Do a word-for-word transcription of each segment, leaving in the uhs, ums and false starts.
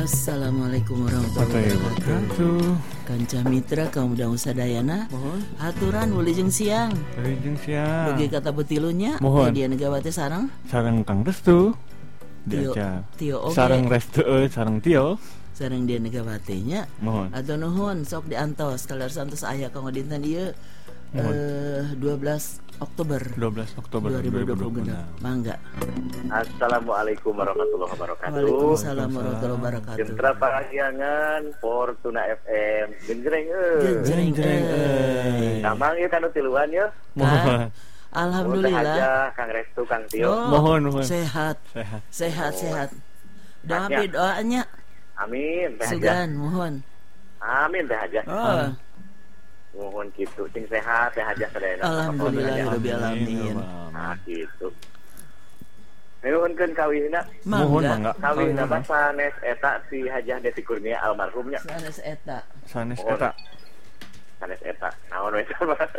Assalamualaikum warahmatullahi wabarakatuh. Kancah mitra kaum daung sadayana. Mohon. Haturan wilujeng siang. Wilujeng siang. Bagi kata betilunya. Mohon. Dia negawati sarang. Sarang Kang Restu. Tio. Diaca. Tio oge. Sarang Restu, eh, sarang Tio. Sarang dia negawatinya. Mohon. Atau nuhun sok diantos kalar santos aya kanggo dinten ieu eh dua belas Oktober dua belas Oktober dua ribu dua puluh genep. Mangga. Assalamualaikum warahmatullahi wabarakatuh. Waalaikumsalam warahmatullahi wabarakatuh. Jentra Parahyangan Fortuna F M genjreng euy. Genjreng euy. Kamang ieu kanu tiluan ye. Mohon. Alhamdulillah. Aja Kang Restu Kang Tio. Oh, mohon mohon. Sehat. Sehat. Sehat sehat. Doa Haknya. doanya. Amin teh aja. Sugan mohon. Amin teh aja. Oh. Mohon gitu sing sehat teh aja sadayana. Alhamdulillah ya rabbil Amin. alamin. Nah gitu. Nuhunkeun kawinna. Mohon Mangga. mangga. Kawinna mah sanes eta si Hajah Deti Kurnia almarhumnya. Sanes eta. Sanes Mohon. eta. Sanes eta. Naon we eta mah.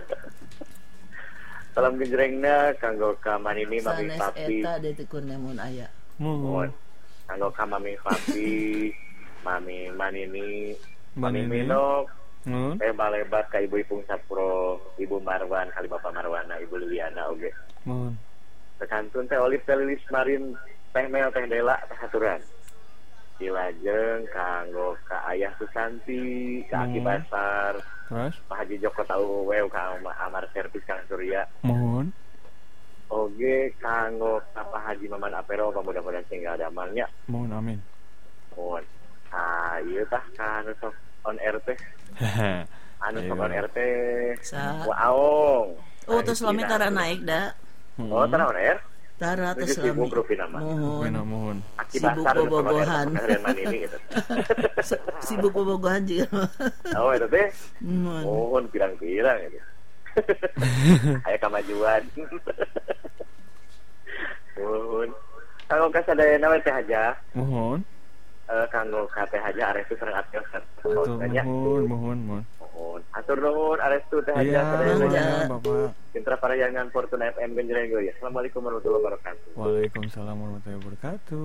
Salam genjrengna kanggo ka Manini Mami Sanes Papi. eta detikun namun aya. Mohon. Mohon. Kanggo ka Mami Papi, Mami Manini, Mami Manini. Minok, Mohon. teh balebat ka Ibu Ipung Sapro, Ibu Marwan, kali Bapak Marwana, Ibu Liliana oge. Mohon. Tekantun teh Olip teh Lilis Marin, teh Mel teh Dela teh haturan. Dilajeng kanggo ka Ayah Susanti, ka Aki Hmm. Basar, Terus. Pak Haji Joko Tau Wew ka Amar Servis Kang Surya. Mohon. Oge kanggo ka Pak Haji Maman Apero, mudah-mudahan tinggal damalnya. Mohon amin. Mohon. Ah, ieu tah kanu sok on R T. Hehe. Anu Ayo. sok on R T. Sa. Waong. Oh terus lami tara naik da. Oh, tara on R. Tara terus Tujuh ribu lami. rupiah nama. Mohon. Mohon mohon. Aki Sibuk basar bobogohan. Kalian Manini gitu. Sibuk bobogohan juga. Oh, itu teh. Mohon. Mohon pirang-pirang gitu. Aya kamajuan. Mohon. Kanggo kasadayana we teh aja. Mohon. Eh kanggo ka teh aja Arestu sareng Atios. Atur Mohon. mohon mohon mohon. Mohon. Atur nuhun Arestu teh aja Iya, sadayana. Mangga. Bapak. Jentra Parahyangan Fortuna F M genjreng euy. Assalamualaikum warahmatullahi wabarakatuh. Waalaikumsalam warahmatullahi wabarakatuh.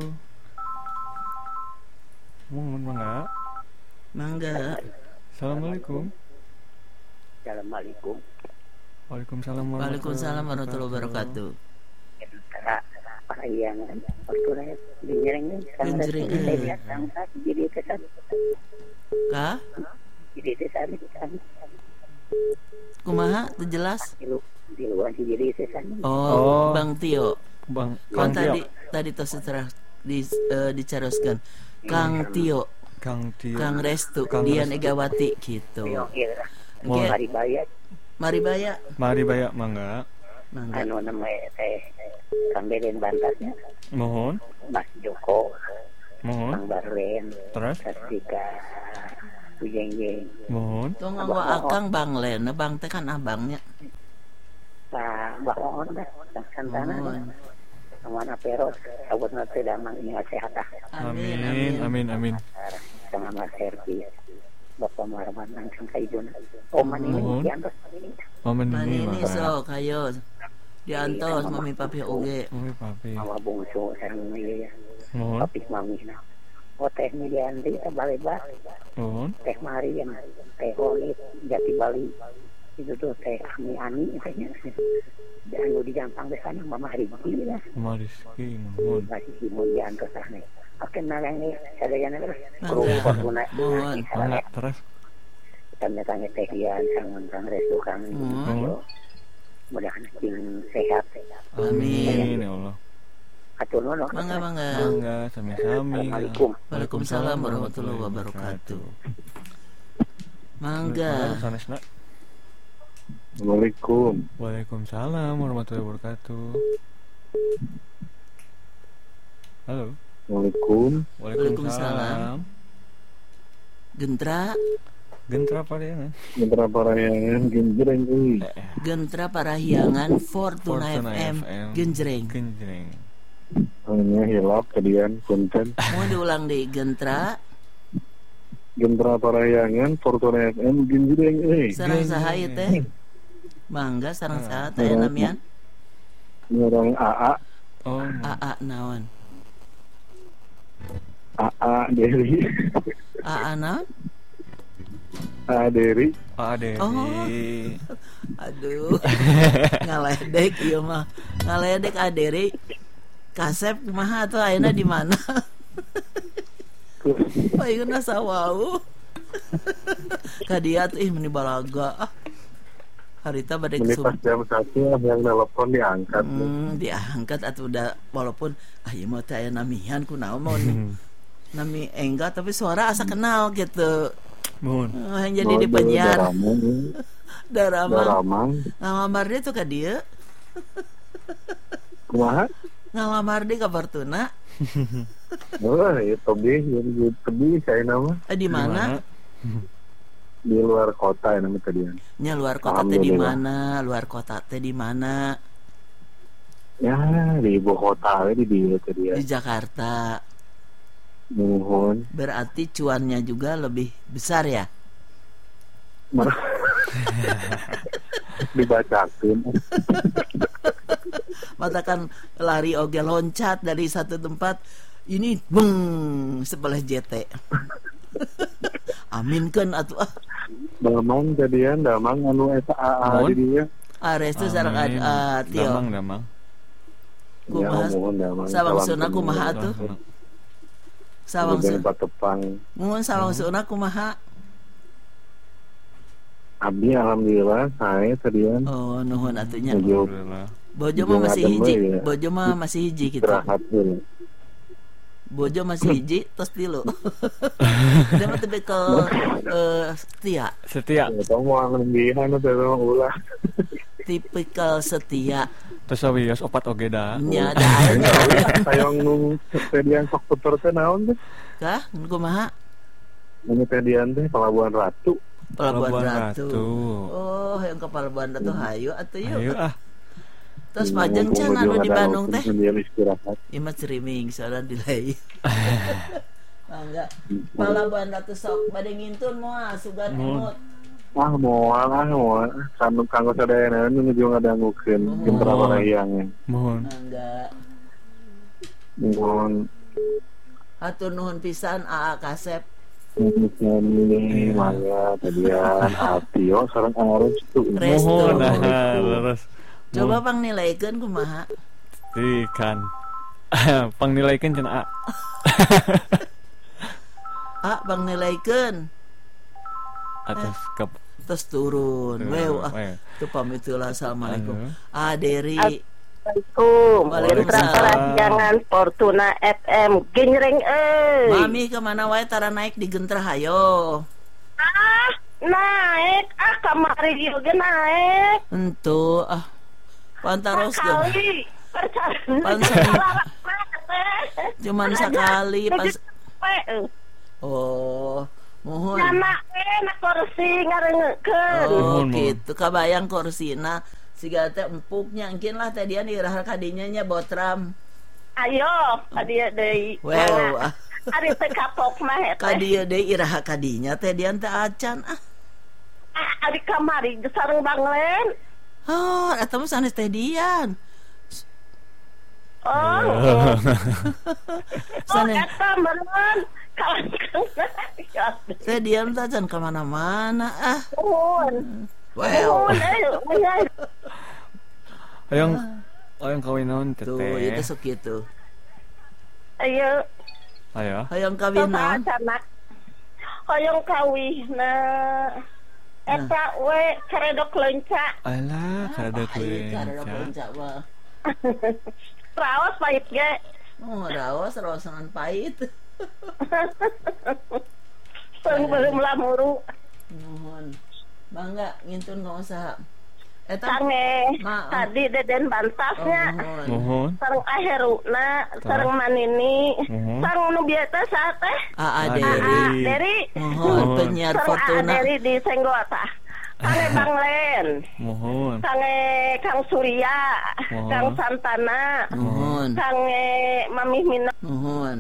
Mohon mangga. Mangga. Assalamualaikum. Assalamualaikum. Waalaikumsalam Waalaikumsalam warahmatullahi wabarakatuh. Jentra Parahyangan Fortuna genjreng Genjreng, eh. jadi kesan Ka? jadi kesan kan Kumaha? Teu jelas? di lu di luar sih jadi kesan Oh, Oh. Bang Tio. Bang Kan Kang tadi Tio. tadi tos setelah di eh, dicaroskan. Kang Tio, Kang Tio. Kang Restu, Kang Dian Restu. Egawati gitu. yo kira Mohon. Oke, hari bayar mari baya. Mari bayak mangga. Mangga. anu namanya teh Kang Belen Bantasnya Mohon. Mas Joko Mohon. Kang Barlen Terus. Kastika Ujengjeng Mohon. Tuh nganggo akang Bang Len, Bang teh kan abangnya. Pak Baon dah Kang Santana Mohon. Aman Apero sabut nanti damang ini sehat ah Amin, Amin amin. amin amin. sama Mas Herbi Bapak Marwan langsung ke Idun Oman ini Mohon. diantos Momen Mani ini ini mangga. sok ayo. Diantos mami papi oge. Oke papi. mawa bungsu sareng ieu ya Mohon. papi mami na oh teh Milianti teh balebat Mohon. teh Mariam teh Holit Jati Bali itu tuh teh Ami Ani kayaknya dan lu digampang ke sana mama Rizki lah Mariski mohon. masih si Mulian ke sana oke nalang nih sadayana terus Mangga. kru Fortuna Mohon. Mangga terus. tanya-tanya teh Dian sangun Kang Restu Kang Mohon. Yo mudah-mudahan sing sehat Amin. Amin ya Allah. atur nuhun Mangga mangga. Mangga sami-sami. Assalamualaikum Waalaikumsalam warahmatullahi wabarakatuh. Mangga. Sanesna. Assalamualaikum. Waalaikumsalam warahmatullahi wabarakatuh. Halo. Waalaikum. Waalaikumsalam. Gentra, Gentra Parahyangan. Jentra Parahyangan genjreng euy. Gentra Parahyangan Fortuna, Fortuna F M F M. Genjreng. Genjreng. Hanya hilap kedian punten. Mau diulang deh Gentra Jentra Parahyangan Fortuna F M genjreng euy. sareng saha ieu teh? Mangga sareng saha teh namian? Ngarang A A Oh. A A naon? A A A Deri. A anak. A Deri. Pak Ade. Oh. Aduh. Ngaledek ieu mah. Ngaledek Aderi. Kasep kumaha atuh ayeuna di mana? Ayeuna sawau. Kadia tuh ih meni balaga. Ah. Harita bade Ini pas kesum. jam satu yang telepon diangkat. Hmm, diangkat atuh udah walaupun ah ieu mah teh aya namihan kunaon mau nami enggak tapi suara asa kenal gitu. Mohon. Oh, yang jadi di penyiar. Daramang. Daramang. Daramang. Ngalamar dia tuh ka dieu. Kumaha? Ngalamar dia ka Fortuna. Oh, ya Tobi, ya Tobi saya nama Eh di mana? di luar kota ya nama tadian. Nya luar kota teh di mana? Luar kota teh di mana? Ya di ibu kota we di dia tadian. Di Jakarta. Mohon. Berarti cuannya juga lebih besar ya? Dibacakan. Matakan lari oge loncat dari satu tempat ini beng sebelah J T. Aminkeun atuh ah. Damang tadian, damang anu eta A A Mohon. di dia. Ares teh sareng Amin. uh, Tio. Damang, damang. Kumaha? Ya, mohon damang. Sawang Salam suna kumaha semua. atuh? Damang. Sawang Udah suna. Patepang. Mun sawang suna kumaha? Abdi alhamdulillah saya tadian. Oh, nuhun atunya. Menuju Alhamdulillah. Bojo mah masih Adem hiji. we ya. Bojo mah masih hiji gitu. istirahat dulu. Bojo masih hiji tos tilu. Dia mah tipikal eh, setia. Setia. Ya tahu mau ngembihan atau mau ulah. Tipikal setia. Terus awios opat oge da. Nya ada aja. Tayang nu tadian sok puter teh naon teh? Kah? Kumaha? Ini tadian teh Pelabuhan Ratu. Pelabuhan Pelabuhan Ratu. Ratu. Oh, yang ke Pelabuhan Ratu hayu atuh yuk. Ayo ah. Terus pajeng can anu di Bandung teh. Dia istirahat. Ieu mah streaming soalnya delay. Mangga. Pelabuhan Ratu sok bade ngintun moal sugan Mohon. emut. Ah moal ah moal. Kanu kanggo sadayana nu juga ngadangukeun Oh. pinter parahyangan. Mohon. Mangga. Mohon Hatur nuhun pisan A A Kasep. ini mangga tadian Atio sareng Arus tuh. Restu. Mohon ah, leres. Coba pang nilaikeun kumaha? Ikan. Pangnilaikan cenah A. Ah, bang nilaikeun. Atas ke Terus turun. Wew, ah. Wew. Itu pamitullah. Assalamualaikum. Aduh. Ah, Deri. Assalamualaikum. Waalaikumsalam. Putra jangan Fortuna F M genjreng euy. Mami kemana wae tara naik di Gentrah hayo. Ah, naik ah kamari juga naik. Entu ah. Pantaros kan. Sekali. Percaya. Pan sekali. Cuman sekali pas. Oh, mohon. Anak enak kursi ngarengekeun. Oh, Mohon, mohon. gitu. Kabayang kursina siga teh empuknya engkin lah teh dia iraha kadinya nya botram. Ayo, adieu deui. Wow. ah. Ari teh kapok mah eta. Kadieu deui iraha kadinya teh dia teh acan ah. Ah, ari kamari sareng Banglen. Oh, eta mah sanes teh dian. Oh, Oh. oh Sanes eta meureun. Kawan teh dian teh acan ka mana-mana ah. Nuhun. Wow. Nuhun, ayo, ayo. Hayang hayang kawin naon Tuh, teteh. itu sok gitu. Ayo. Ayo. Hayang kawin Coba naon? anak hoyong kawihna eta we karedok lenca Alah, kada Ai, karena kulenca. puncak mah. raos pahit ge Oh, raos raosangan pahit. Teng belum lamuru Mohon. Bangga ngintun ka usaha. Eta sange Ma- tadi deden oh, bantasnya mohon. Mohon. sareng aheruna sareng manini Mhm. sareng nu biasa saat teh Aa Ah, Deri. ah dari Mohon Mohon. penyiar sareng Fortuna. dari di Senggota Sange Banglen Mohon. sange Kang Surya Oh. Kang Santana Mohon. sange Mamih Mina Mohon.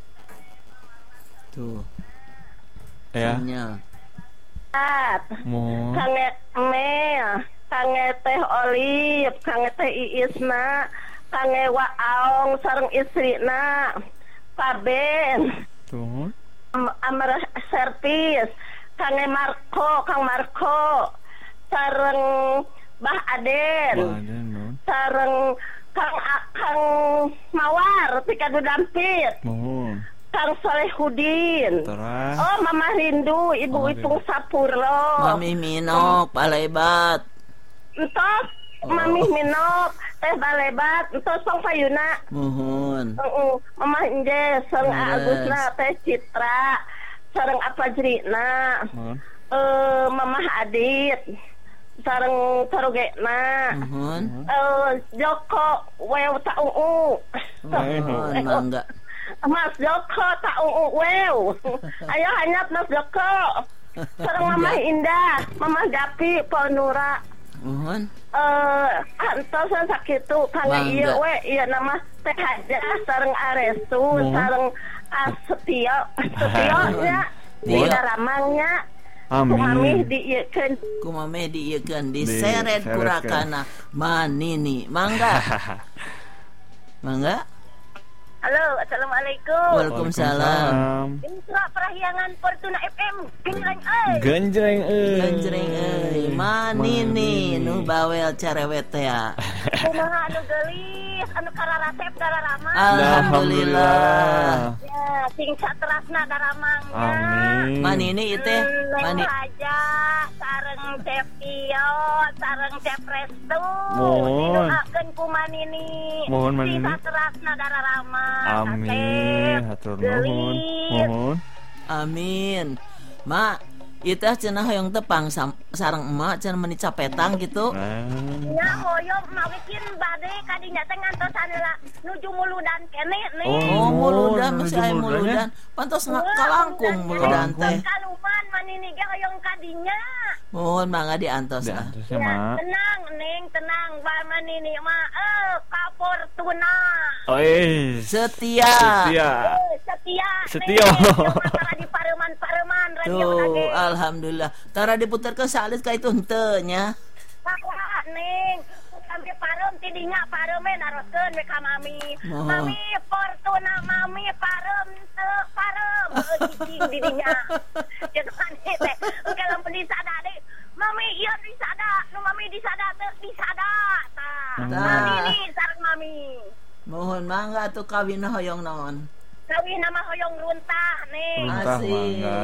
Tuh, Ya. sinyal. Mohon. Kange Mel, kange Teh Olip, kange Teh Iisna, kange Waong sareng istrina, Paben, Tuh. Amr servis Kang Marco Kang Marco sareng Bah Aden Badan non. sareng Kang Kang Mawar Pikadu Dampit Mohon. Kang Solehudin Terang. oh Mama Rindu Ibu Mama Ipung Sapurlo Mami Minok Palebat. entos Mami Minok Teh Balebat entos Pang Payuna Mohon. Heeh, Mama Inje sareng Yes. Agusna Teh Citra sareng Apa Jrina Mohon. eh Mama Adit sareng Tarogena Mohon. eh Joko Wew Ta Uu Mohon mangga. Mas Joko Ta Uu Wew ayo hanyap Mas Joko sareng Mama Indah Mama Gapi Ponura Mohon. eh antos sakitu kangge Mangga. ieu we ieu nama Teh Haja sareng Arestu Mohon. sareng Asetio Setio nya di Mohon. Daramangnya Amin. Mami diiekeun Kumame diiekeun Di- diseret seret kurakana manini mangga. Mangga. Halo, assalamualaikum. Waalaikumsalam. Ini surat perahyangan Fortuna F M. Genjreng euy. Genjreng euy. Genjreng euy, manini nu bawel cerewet teh. Kumaha anu geulis, anu kararasep dararama. Alhamdulillah. Ya, sing saterasna daramangnya. Amin. Manini ieu teh, Neng mani Raja, sareng Chef Tio, sareng Chef Restu. Mohon. Didoakeun ku Manini. Mohon, Sing Manini. saterasna dararama. Amin. Hatur nuhun. Mohon. amin. Ma, ieu teh cenah hoyong tepang sam- sareng emak cenah meuni capetang gitu. Nah. Nya hoyong mawikin bade kadinya teh ngantosan heula nuju muludan kene nih. Oh, muludan nuju masih aya muludan, muludan. Pantos nggak kalangkung muludan teh. Kaluman manini ge hoyong kadinya. Mohon mangga diantos Di lah. atasnya Ya, mah. tenang neng tenang ba manini mah eh ka Fortuna. Oh, eh. Setia. Setia. Eh, setia. Setia. Neng, jeung masalah di pareman-pareman radio Tuh, lagi. alhamdulillah. Tara diputerkeun salis ka itu henteu nya. Sakuha neng sampai parem tidinya pareme naroskeun we ka mami. Oh. Mami Fortuna mami parem teu parem heuh cicing didinya. Jeung mani teh engke lamun disada deui. Mami ieu disada, nu mami disada teu disada. Tah. Tah. Mami ni sareng mami. Mohon mangga atuh kawin hoyong naon. Kawin nama hoyong runtah neng. Runtah. Asik. mangga.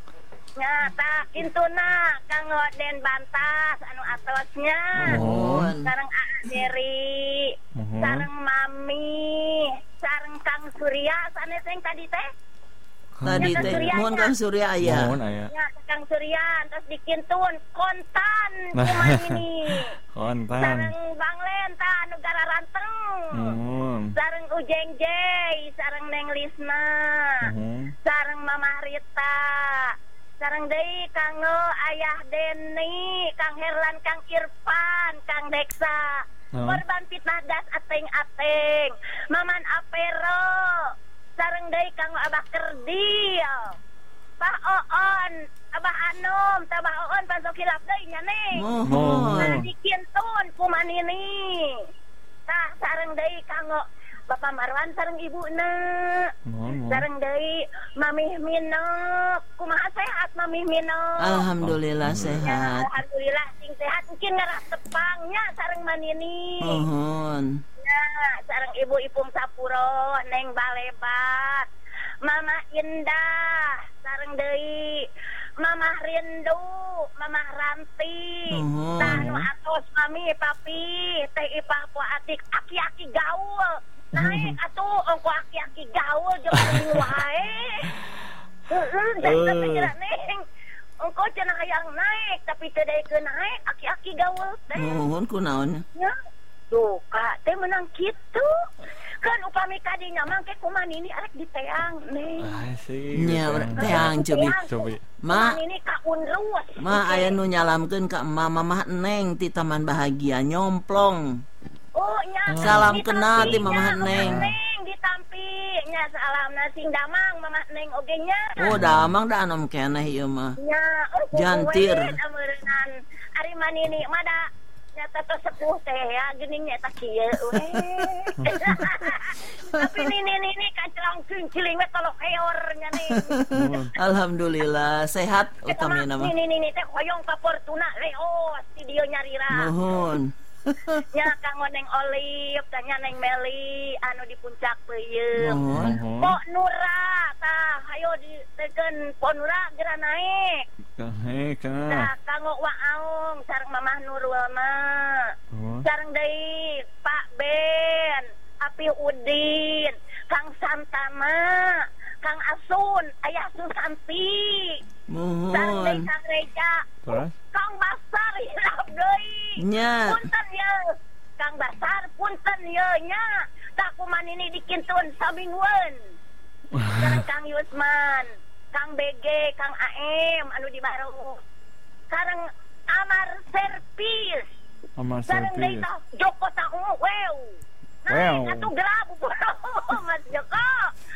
Nyata kintuna kanggo Den Bantas anu atosnya. Mohon. Sareng Aa Deri. Mohon. Sareng Mami, sareng Kang Surya sanes yang tadi teh. Tadi Ya, Kang teh Surya, mohon ya. Kang Surya aya. Mohon aya. Ya, Kang Surya terus dikintun kontan Nah. kumaha ini. Kontan. Sareng Bang Lenta anu gara ranteng. Mohon. Sareng Ujeng Jay, sareng Neng Lisna. Mohon. Sareng Mama Rita. Sareng deui kanggo Ayah Deni, Kang Herlan, Kang Irfan, Kang Deksa. Oh. Korban fitnah gas ateng-ateng. Maman Apero. Sareng deui kanggo Abah Kerdil. Pak Oon, Abah Anom, Tabah Oon pasok hilap deui nya ning. Mohon. Nah, dikintun kumanini. Tah sareng deui kanggo Bapak Marwan sareng ibuna. Mohon. Mohon. Sareng deui Mamih Minok. Kumaha sehat Mamih Minok? Alhamdulillah Ya, sehat. alhamdulillah sing sehat mungkin ngarah tepangnya sareng manini. Mohon. Ya, sareng Ibu Ipung Sapuro, Neng Balebat, Mama Indah, sareng deui Mama Rindu, Mama Ranti, Nuhun. tah nu atos mami papi, teh ipah ku adik aki-aki gaul. Naik atuh engko aki-aki gaul jeung teuing wae. Heeh, dasar teh geura neng. Engko cenah hayang naik tapi teu daekeun naik aki-aki gaul teh. Mohon kunaon. Ya. Tuh, Kak, teh menang gitu. Kan upami kadinya mangke kumaha ini arek diteang, Neng. Asik. Nya teang cobi. Cobi. Ma, Kumaha ini Kak unrus. ma aya nu nyalamkeun ka emak mamah Neng ti Taman Bahagia nyomplong. Oh, nya. Salam ditampi kenal ti nya, Mamah Neng. Neng ditampi. Nya salamna sing damang Mamah Neng oge nya. Oh, damang da anom keneh ieu mah. Nya, oh, Jantir. ameureunnan. Ari manini mah da nyata tuh sepuh teh ya geningnya tak kieu we. Tapi ini ini ini kacang ciling we kalau keornya nih. Alhamdulillah sehat utamina mah. Ini ini teh hoyong ka Fortuna Leo si dia nyarira. Nuhun. Nya Kang Neng Olive tanya Neng Meli anu di puncak peuyeum. Nuhun. Pok Nura tah hayo ditegen Pok Nura geura naik. Hei, Nah, kena. kanggo Waong sareng Mamah Nurul mah. Oh. Sareng deui Pak Ben, Api Udin, Kang Santama, Kang Asun, Ayah Susanti. Sareng deui Nuhun. Kang Reja. Terus? Kang Basar hilap deui. Nya. Punten ye. Kang Basar punten ye nya. Tak kuman ini dikintun sabingweun. Sareng Kang Yusman, Kang B G, Kang A M anu di Baru. Sareng Amar Servis. Sama Sareng deui servis. tah Joko Tahu wew. Wew. Naik atuh gelabu Mas Joko.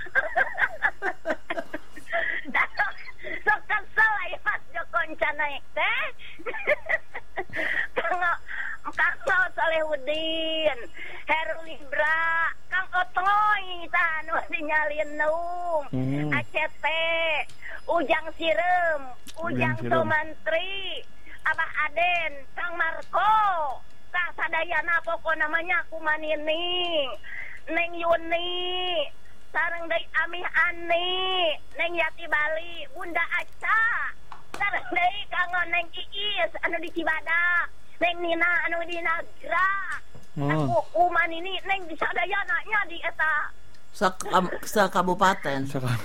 Sok kesel aya Mas Joko encan naik teh. Kang Kang Solehudin, Heru Libra, Kang Otoy tah anu dinyalin neung. Hmm. A C T, Ujang Sirem, Ujang Ujang Sirem. Somantri, Abah Aden, Kang Marco, tah sadayana pokok namanya kumanini, Neng Yuni, sareng deui Amih Ani, Neng Yati Bali, Bunda Aca, sareng deui Kang Neng Iis anu di Cibadak, Neng Nina anu di Nagra. Oh. Aku kumanini Neng di sadayana nya di eta. Sak kabupaten. Sekarang.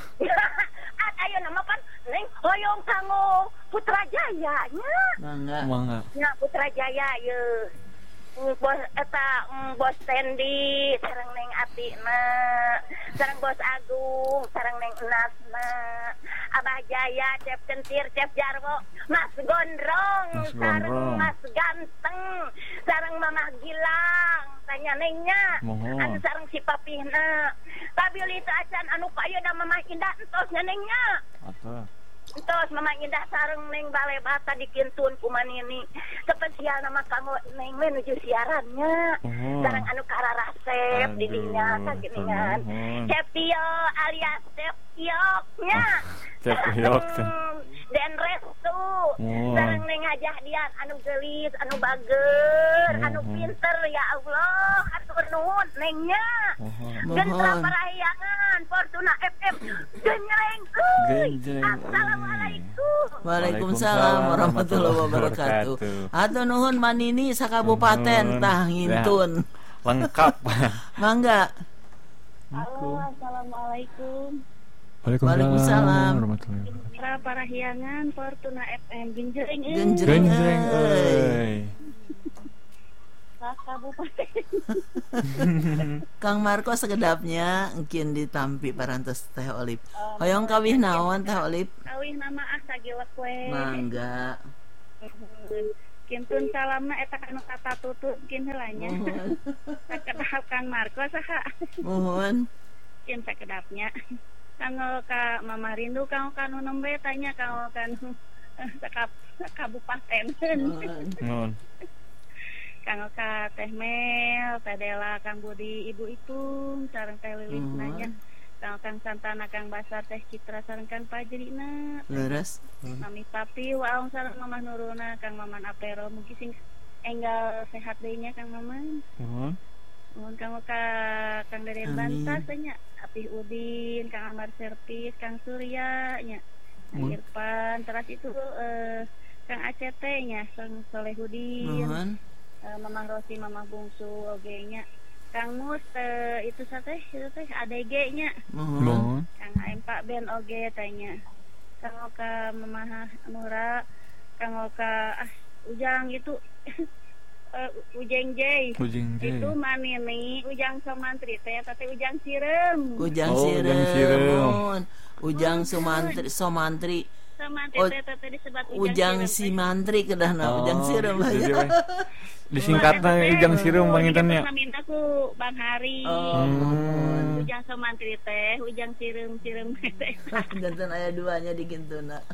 At ayo nama kan Neng hoyong kanggo Putrajaya nya. Mangga. Mangga. Nya Putrajaya ye. Mm, Bos eta mm, Bos Tendi sareng Neng Atina, sareng Bos Agung, sareng Neng Nasna, Abah Jaya, Cep Kentir, Cep Jarwo, Mas Gondrong, Mas sareng Gondrong. Mas Ganteng, sareng Mamah Gilang, tanya Nengnya, Mohon. anu sareng si Papihna, Pabilita acan anu payeuna Mamah Indah entos nya Nengnya. Atuh. Entos Mama Indah sareng Neng Bale Bata dikintun kumanini. Spesial nama kamu Neng menuju siarannya. Oh. Sareng anu kararasep di Aduh, dinya kageningan. nuhun. Chef Tio alias Chef Tioknya. Chef Tiok teh. Den Restu. Oh. Sareng Neng Hajah Dian anu gelis, anu bager, Oh. anu pinter ya Allah. Atur nuhun Nengnya. Oh. Gentra Mohon. Parahyangan Fortuna F M genjreng euy. Genjreng, euy. Assalamualaikum. Waalaikumsalam warahmatullahi wabarakatuh. Atuh nuhun manini sakabupaten Nuhun. tah ngintun. Lengkap. Mangga. Halo, assalamualaikum. Waalaikumsalam. warahmatullahi wabarakatuh. Para Parahyangan Fortuna F M genjreng euy. Genjreng. Genjreng euy. Kabupaten. Kang Marco sekedapnya mungkin ditampi parantos Teh Olip. Hoyong kawih naon Teh Olip? Awih nama ah sagilek we. Mangga. Kintun salamna eta kanu kata tutut kin heula nya. Mohon. Sakedap Kang Marco saha. Mohon. Kin sakedapnya. Kanggo ka Mama Rindu kanggo kanu nembe tanya kanggo kanu eh, sakap kabupaten. Mohon. Nuhun. Kanggo ka Teh Mel, Teh Dela, Kang Budi, Ibu Itung, sareng Teh Lilis Mhm. nanya. Kanggo Kang Santana, Kang Basar, Teh Citra, sareng Kang Pajrina. Leres. Mami Papi, waong sareng Mamah Nuruna, Kang Maman Apero, mungkin sing enggal sehat deui nya Kang Maman. Nuhun. Mohon kanggo ka Kang Deden Amin. Bantas nya, Apih Udin, Kang Amar Servis, Kang Surya nya. Kang Mhm. Irfan, terus itu eh, Kang A C T nya, Kang Solehudin. Mohon. Uh, Mamah Rosi, Mamah Bungsu, oge nya. Kang Mus, uh, itu sateh, itu teh A D G nya. Mohon. Nuhun. Kang A M Pak Ben oge tanya. Kang Oka Mamah Nura, Kang Oka ah, Ujang itu uh, Ujeng J. Ujing J. Itu manini Ujang Somantri teh tapi Ujang Sirem. Ujang Oh, Sirem. Ujang Sirem. Mohon. Ujang Sumantri Somantri. Somantri Oh, teh teh disebut Ujang Sirem teh. Simantri kedahna Oh, Ujang Sirem jadi aja. we. Disingkatna Ujang Sirem pangintennya. Minta ku Bang Hari. Oh, mohon. Ujang Somantri teh, Ujang Sirem Sirem teh. Janten aya duanya di kintuna. Oh,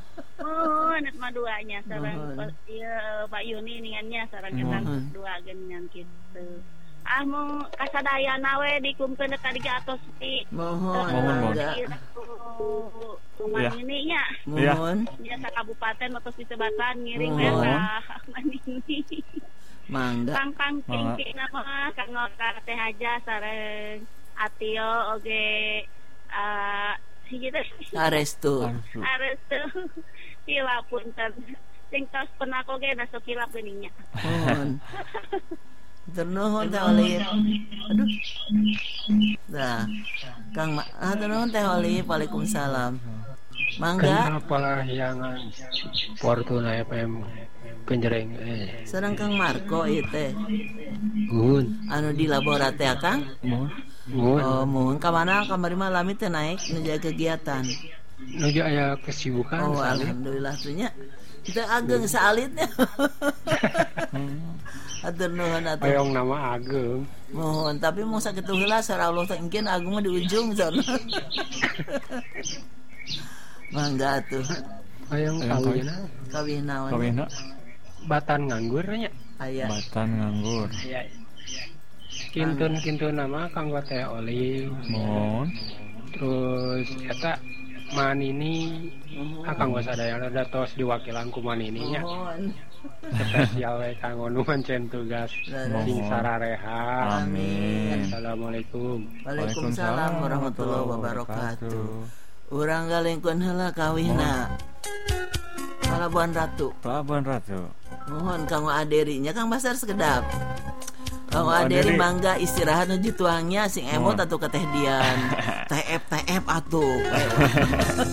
Mohon mah duanya sareng Mohon. ieu Pak Yuni ningannya sareng kita Mohon. dua geningan kitu. Ah mau kasadayana we dikumpulkeun ka diga atos ti. Mohon, Mohon, mohon. mangga. Rumah Iya. ini nya. Mohon, Nya sa kabupaten atos disebatan ngiring we Mohon. ka Manini. mangga. Kang Kang Mangga. King nama Kang Ngokar teh aja sareng Atio oge eh hiji teh Arestu. Aduh. harus tuh hilap punten sing tos penako ge na sok hilap geuning nya. Mohon. Ternuhun teh Olip. Aduh. Nah, Kang Ma- ah, ternuhun teh Olip. Waalaikumsalam. Mangga. Kenapa yang Fortuna F M penjereng eh Sareng Kang Marco ieu teh. Gun Anu di laboratorium Kang. Mohon. Gun Oh, mohon ka mana kamari mah lami teh naik nu jaga kegiatan. nuju aya kesibukan Oh, soalnya. alhamdulillah tuh nya. Kita ageng saalitnya. Atur nuhun atuh. Payong nama Ageng Mohon, tapi mau sakitu heula sareng Allah teh engkeun agung mah di ujung sana. Mangga atuh. Payong Payong kawina Kawin naon? Kawina batan nganggur nya Aya. batan nganggur. aya kintun kintun nama kanggo teh oli Mohon. terus eta Manini akang gak sadaya ada tos diwakilan ku Manini nya Mohon. spesial we kanggo nu mancen tugas Mohon. sing sarareha. Amin. Assalamualaikum. Waalaikumsalam warahmatullahi wabarakatuh. Urang galengkeun heula kawihna. Palabuhan Ratu. Pelabuhan Ratu. Mohon kanggo aderinya Kang Basar sekedap. Kanggo Kanggo aderi aderi. mangga istirahat nuju tuangnya sing emot Mohon. atuh ke teh dian. T F T F atuh.